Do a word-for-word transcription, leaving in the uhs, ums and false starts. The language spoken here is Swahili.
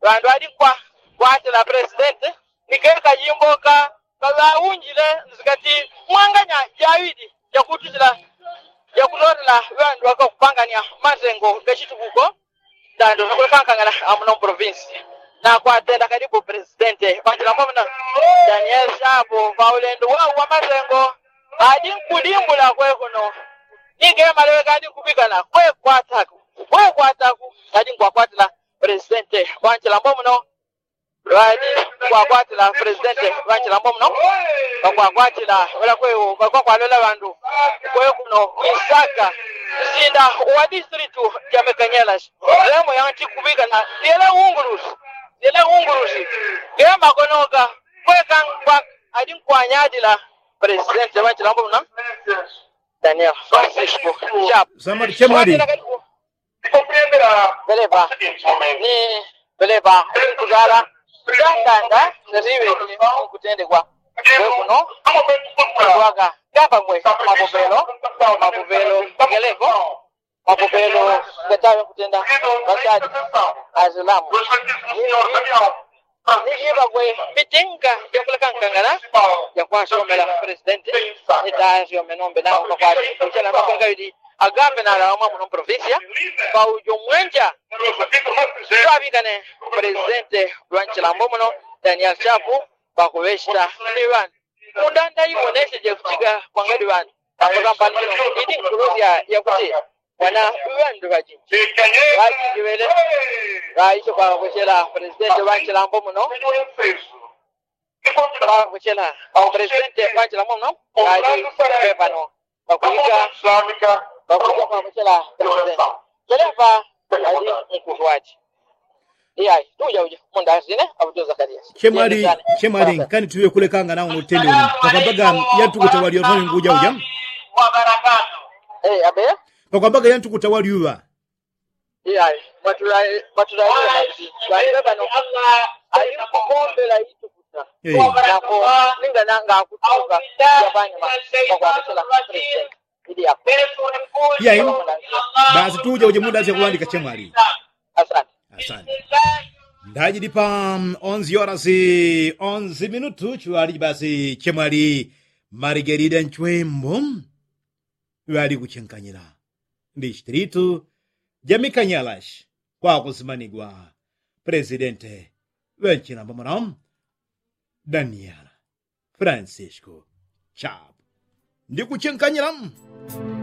vandu adi kwa kwatela president nikeka jimboka kaza unjile zikati mwanganya jawidi yakutuzila yakulotela vandu wakakupangania mazengo gachitubuko dando nakulekankangana amuno province na kwatenda karibu presidente vanjila mbomna Daniel Shapo vaulendo wao wa mazengo adi kudimbula kwekuno nige malewe kadi kubikana kwe kwataku kwe kwataku adi kwakwatela presidente vanjila mbomno Radi kwa kwatila presidente vanjila mbomno kwa kwatila wala kwewo kwa kwalola vandu kwe kuno Isaka sinda wa district ya Mekanyelas lemo yanti kubikana dele ungurusi dele ungurusi kema konoga kwekan kwa adi kwanyadila presidente vanjila mbomno Daniel Francisco Chap Samari Chemwadi Beleba ni Beleba kugala Sanganda nziwe kutende kwa kuno kwaga kapa kwe mabobelo mabobelo gelego mabobelo katawe kutenda basadi azulamu nijiba kwe bitinga yakuleka nkangana yakwa shomela president ita shomenombe na kwa kwa chana makonga yidi agambe na la mwa provincia kwa ujumwenja sabikane presidente Rwanchila Mbomono Daniel Chapu bakubeshita niban mundanda iboneshe je kuchiga kwangadi ban akampani idi kuruzia yakuti wana uwandu baji baji jibele baisho kwa kuchela presidente Rwanchila Mbomono kwa kuchela presidente Rwanchila Mbomono baji pepano bakuiga bakuiga kwa kuchela presidente Telefa adi mkufuaji Iya, tuja uja munda zine Abdul Zakaria. Chemari Chemari kani tuwe kule kanga na unotende uni. Pakambaga yantu kutawali yofani nguja uja. Wa barakatu. Eh, abe? Pakambaga yantu kutawali yuwa. Iya, matura matura hizi. Waiba no Allah ali kukombe la hitu kuta. Na ko ninga nanga kutuka yabanya ma kwa kusala president. Idi hapo. Iya hiyo. Basi tuja uje muda za kuandika Chemari. Asante. Asante. Ndaji dipa onze horas e onze minutos chuari basi Chemari Margarida Nchwembo wali kuchenkanyira distrito ya Mekanyelas kwa kusimanigwa presidente Vanjila Mbomono Daniel Francisco Chap ndi kuchenkanyira